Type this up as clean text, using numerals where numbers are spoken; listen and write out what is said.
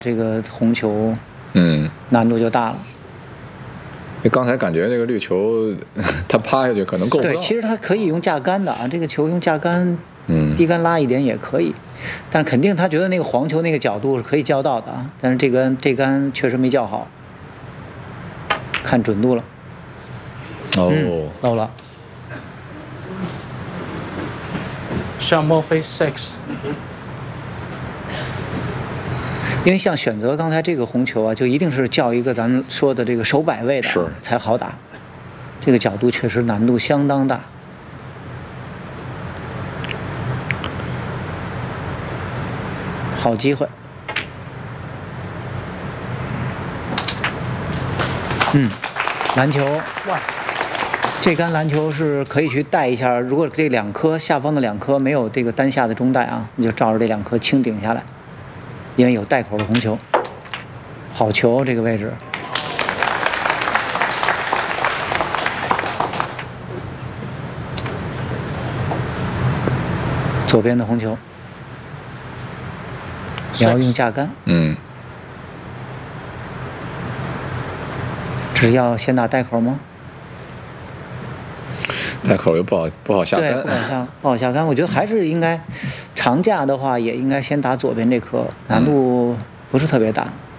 这个红球，难度就大了。 刚才感觉那个绿球，它趴下去可能够不到。 对，其实它可以用架杆的啊，这个球用架杆，低杆拉一点也可以，但肯定他觉得那个黄球那个角度是可以叫到的啊，但是这杆确实没叫好，看准度了。漏了。 Shot Murphy 6。 因为像选择刚才这个红球啊，就一定是叫一个咱们说的这个手摆位的才好打，这个角度确实难度相当大。好机会。篮球，哇，这杆篮球是可以去带一下。如果这两颗下方的两颗没有这个单下的中带啊，你就照着这两颗轻顶下来。因为有带口的红球，好球这个位置。左边的红球，也要用架杆。这是要先打带口吗？ 带口又不好下杆， 对，不好下杆。我觉得还是应该，长架的话也应该先打左边这颗，难度不是特别大。